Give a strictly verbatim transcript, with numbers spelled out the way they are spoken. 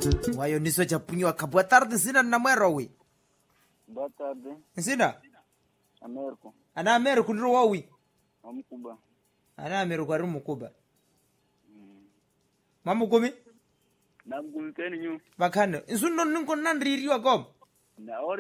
Wayo niso chapunyo akabwa tarde sina na mwero we. Boa tarde. Sina? Ameriko. Ana Ameriko ndiro wawi. Mkuba. Ana Ameriko ari mukuba. Mm. Mamu komi? Na mgumikeni nyu. Bakane. Insundo ninko nandiri wa gom. Na